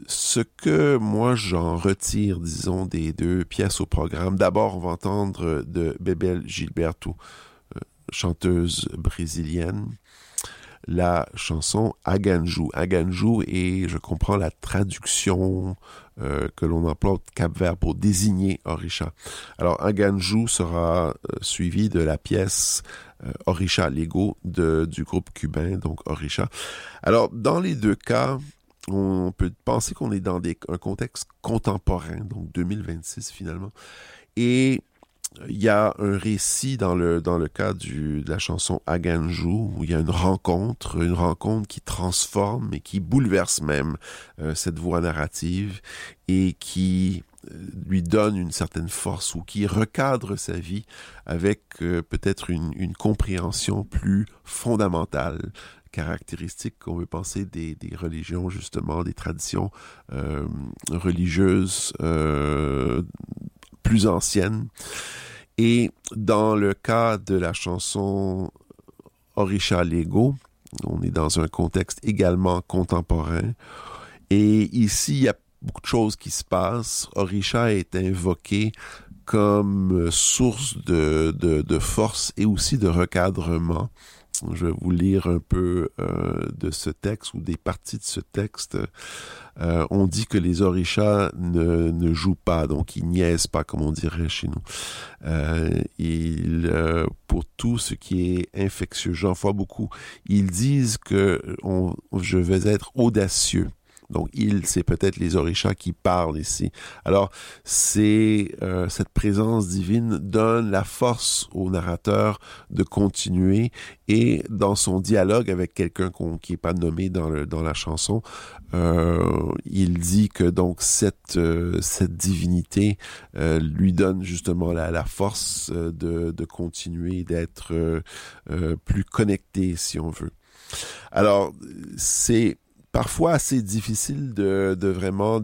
Ce que moi j'en retire, disons, des deux pièces au programme, d'abord on va entendre de Bebel Gilberto, chanteuse brésilienne, la chanson Aganju. Aganju est, je comprends, la traduction que l'on emploie au Cap-Vert pour désigner Orisha. Alors Aganju sera suivi de la pièce Orisha Lego du groupe cubain, donc Orisha. Alors dans les deux cas, on peut penser qu'on est dans un contexte contemporain, donc 2026 finalement, et il y a un récit dans le cas de la chanson Aganju où il y a une rencontre qui transforme et qui bouleverse même cette voie narrative et qui lui donne une certaine force ou qui recadre sa vie avec peut-être une compréhension plus fondamentale, caractéristique qu'on veut penser des religions, justement, des traditions religieuses plus anciennes. Et dans le cas de la chanson Orisha Lego, on est dans un contexte également contemporain. Et ici, il y a beaucoup de choses qui se passent. Orisha est invoqué comme source de force et aussi de recadrement. Je vais vous lire un peu de ce texte ou des parties de ce texte. On dit que les orishas ne jouent pas, donc ils niaisent pas, comme on dirait chez nous. Pour tout ce qui est infectieux, j'en vois beaucoup, ils disent que je vais être audacieux. Donc, c'est peut-être les orishas qui parlent ici. Alors, cette présence divine donne la force au narrateur de continuer et dans son dialogue avec quelqu'un qui est pas nommé dans la chanson, il dit que donc cette divinité lui donne justement la force de continuer, d'être plus connecté, si on veut. Alors, c'est parfois assez difficile de vraiment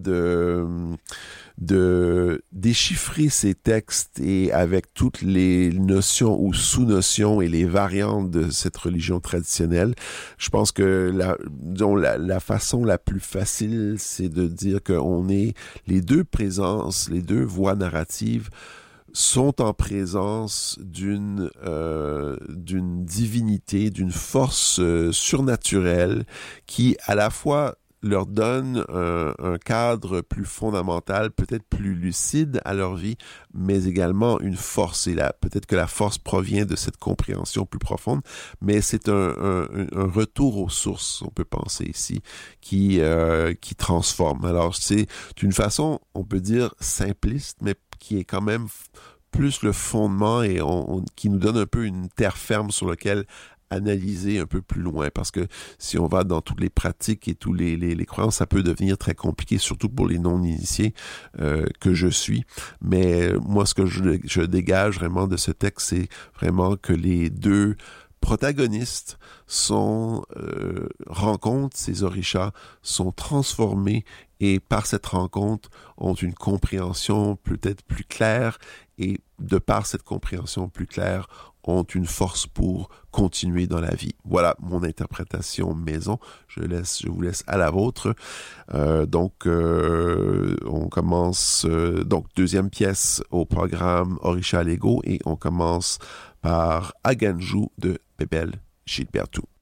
de déchiffrer ces textes et avec toutes les notions ou sous-notions et les variantes de cette religion traditionnelle. Je pense que la façon la plus facile, c'est de dire qu'on est les deux présences, les deux voies narratives sont en présence d'une divinité, d'une force surnaturelle qui à la fois leur donne un cadre plus fondamental, peut-être plus lucide à leur vie, mais également une force. Et peut-être que la force provient de cette compréhension plus profonde, mais c'est un retour aux sources, on peut penser ici, qui transforme. Alors c'est d'une façon, on peut dire simpliste, mais qui est quand même plus le fondement et qui nous donne un peu une terre ferme sur laquelle analyser un peu plus loin, parce que si on va dans toutes les pratiques et tous les croyances, ça peut devenir très compliqué, surtout pour les non-initiés que je suis. Mais moi, ce que je dégage vraiment de ce texte, c'est vraiment que les deux protagonistes rencontrent ces orishas, sont transformés et par cette rencontre ont une compréhension peut-être plus claire et de par cette compréhension plus claire ont une force pour continuer dans la vie. Voilà mon interprétation maison. Je vous laisse à la vôtre. On commence donc deuxième pièce au programme Orisha Lego et on commence par Aganju de Bebel Gilberto.